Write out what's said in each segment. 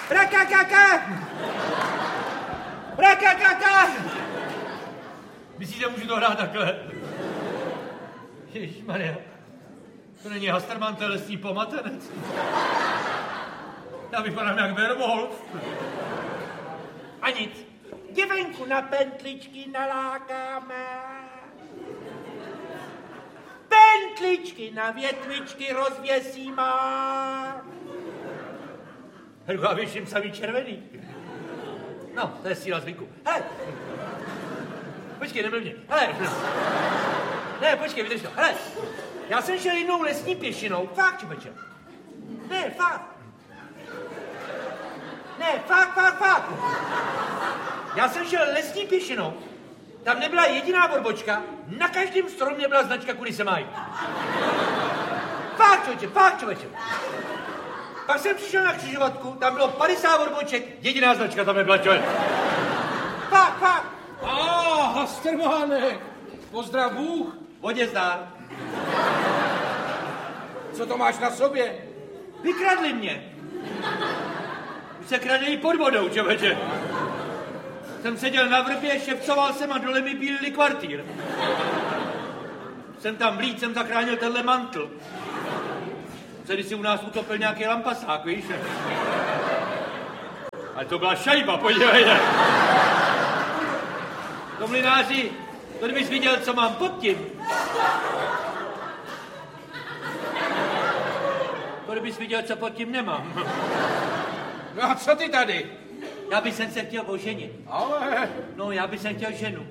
Rakakaka! Rakakaka! Myslíš, že můžu to hrát takhle? Ježišmarja, to není Hasterman, to je lesní pomatenec. Já vypadám jak Werwolf. A nic. Děvenku na pentličky nalákáme. Pentličky na větvičky rozvěsíme. Herku, já věším samý červený. No, to je síla zvyku. Hele. Počkej, nebyl mě. Hele. Ne, počkej, vydrž to. Hele. Já jsem šel jednou lesní pěšinou. Fakt, čupeče. Ne, fakt. Ne, fakt. Já jsem šel lesní pěšinou. Tam nebyla jediná borbočka. Na každém stromě byla značka, kudy se mají. Fakt, člověče. Pak jsem přišel na křižovatku, tam bylo 50 borboček, jediná značka tam nebyla, člověk. Fakt. Hastermánek, pozdrav Bůh. Vodě zdár. Co to máš na sobě? Vykradli mě. Už se kradejí pod vodou, člověče. Jsem seděl na vrbě, šepcoval jsem a dole mi bílili kvartýr. Jsem tam vlít, jsem zachránil tenhle mantl. Když si u nás utopil nějaký lampasák, víš? Ale to byla šajba, podívejte. To mlynáři, to kdybys viděl, co mám pod tím. To kdybys viděl, co pod tím nemám. No a co ty tady? Já bych se chtěl oženit. Ale... No, já bych chtěl ženu.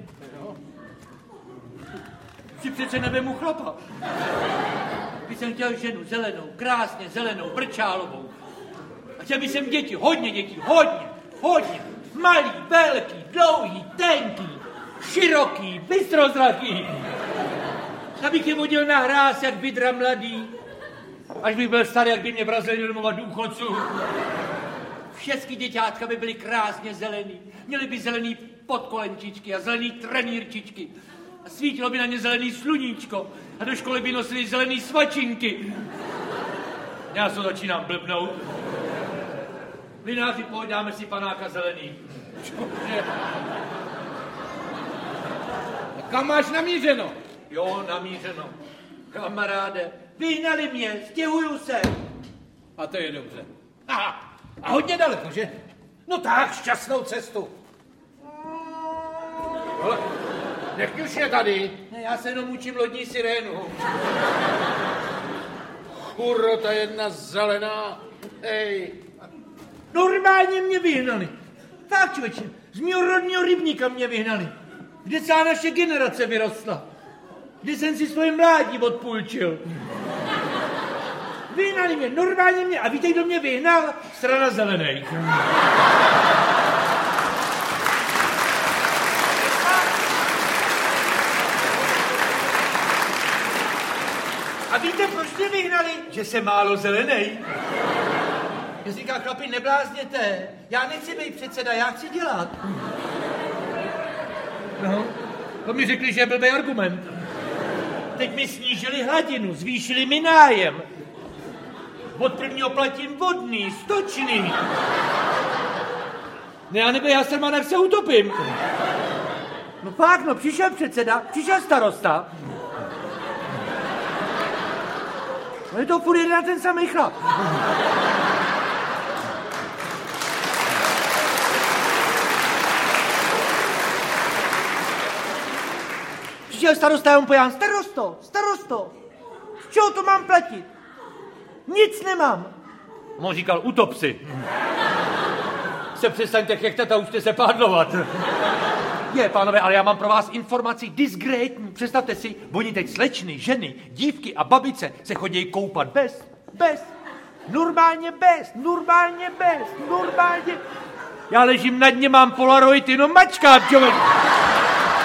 Si přece nevemu chlapa. Bych chtěl ženu zelenou, krásně zelenou, brčálovou. A chtěl bych děti, hodně dětí, hodně. Malý, velký, dlouhý, tenký, široký, bystrozraký. Abych je vodil na hráz, jak bydra mladý. Až bych byl starý, jak by mě vrazili do domova důchodců. Všechny děťátka by byly krásně zelený. Měly by zelený podkolenčičky a zelený trenýrčičky. A svítilo by na ně zelený sluníčko. A do školy by nosili zelený svačinky. Já se začínám blbnout. Mlynáři, pojď, dáme si panáka zelený. A kam máš namířeno? Jo, namířeno. Kamaráde, vyhnali mě, stěhuju se. A to je dobře. Aha. A hodně daleko, že? No tak, šťastnou cestu. Ale nech už je tady. Ne, já se jenom učím lodní sirénu. Kurota jedna zelená. Hej. Normálně mě vyhnali. Fakt, člověče, z mýho rodního rybníka mě vyhnali. Kde celá naše generace vyrostla. Kde jsem si svoje mládí odpůjčil. Vyhnali mě, normálně mě. A víte, kdo mě vyhnal? Strana zelenej. A víte, proč mě vyhnali? Že jsem málo zelenej. Já říká, chlapi, neblázněte. Já nechci být předseda, já chci dělat. No, to mi řekli, že je blbý argument. Teď mi snížili hladinu, zvýšili mi nájem. Od prvního platím vodný, stočný. Ne, já nebyl Hasterman, jak se utopím. No fakt, no, přišel předseda, přišel starosta. No je to furt jeden ten samý chlap. Přišel starosta, já mu pojám, starosto, z čeho to mám platit? Nic nemám. On říkal, utop si. Se přestaňte chechtat a učte se pádlovat. Je, pánové, ale já mám pro vás informaci disgrétní. Představte si, oni teď slečny, ženy, dívky a babice se chodí koupat bez. Normálně. Já ležím na dně, mám polaroid, jenom mačkám, člověk.